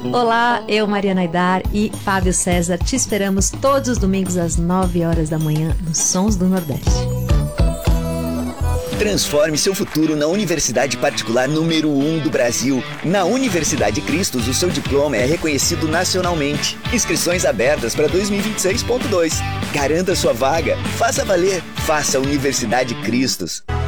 Olá, eu, Mariana Aidar e Fábio César, te esperamos todos os domingos às 9 horas da manhã nos Sons do Nordeste. Transforme seu futuro na universidade particular número 1 do Brasil. Na Universidade Cristos, o seu diploma é reconhecido nacionalmente. Inscrições abertas para 2026.2. Garanta sua vaga. Faça valer. Faça Universidade Cristos.